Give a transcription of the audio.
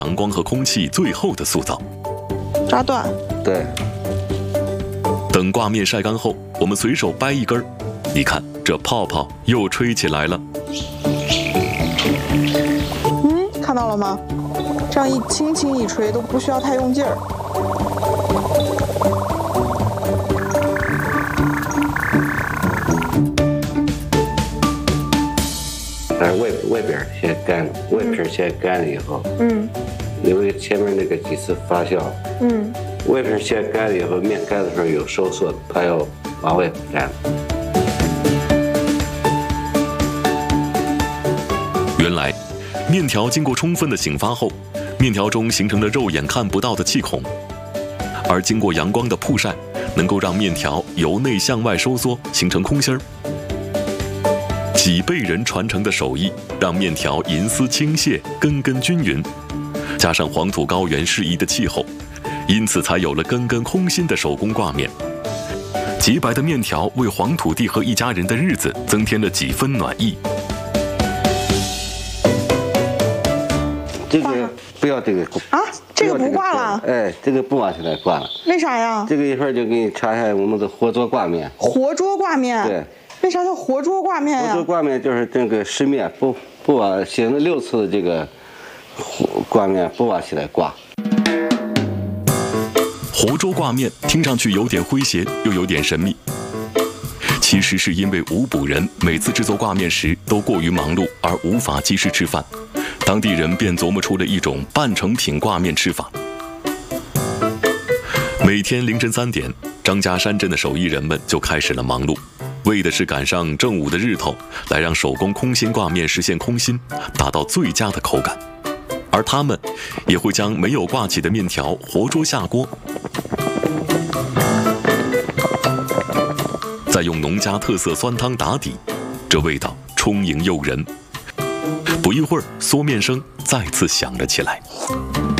阳光和空气最后的塑造。 扎断。 对。 等挂面晒干后，我们随手掰一根儿，你看这泡泡又吹起来了。 看到了吗？这样轻轻一吹都不需要太用劲儿。 外边先干，外皮先干了以后，因为前面那个几次发酵，外皮先干了以后，面干的时候有收缩，它要往外干。 原来，面条经过充分的醒发后，面条中形成了肉眼看不到的气孔，而经过阳光的曝晒，能够让面条由内向外收缩，形成空心儿。几辈人传承的手艺，让面条银丝倾泻，根根均匀。加上黄土高原适宜的气候，因此才有了根根空心的手工挂面。洁白的面条为黄土地和一家人的日子增添了几分暖意。 这个不要这个啊，这个不挂了？ 哎，这个不往下来挂了。 为啥呀？ 这个一会儿就给你查一下我们的活捉挂面。 活捉挂面？ 对。 为啥叫活捉挂面呀？ 活捉挂面就是这个湿面不往醒了6次的这个挂面不往起来挂。 活捉挂面听上去有点诙谐，又有点神秘。其实是因为无补人每次制作挂面时都过于忙碌而无法及时吃饭，当地人便琢磨出了一种半成品挂面吃法。每天凌晨3点，张家山镇的手艺人们就开始了忙碌，为的是赶上正午的日头，来让手工空心挂面实现空心，达到最佳的口感。而他们也会将没有挂起的面条活捉下锅，再用农家特色酸汤打底，这味道充盈诱人。不一会儿，嗦面声再次响了起来。